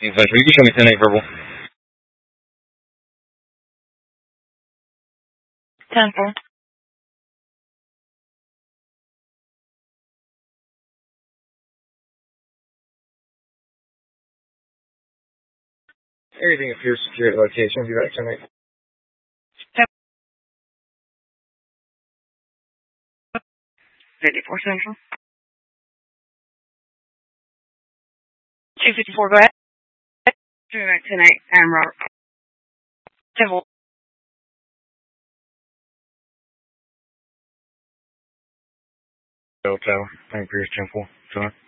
Infantry, you can show me 10-8 verbal. 10-4. Everything appears secure at the location. Be back 10-8. 54 Central. 254, go ahead. Coming back tonight, I'm Robert. 10-4. Tower. Thank you for your 10-4.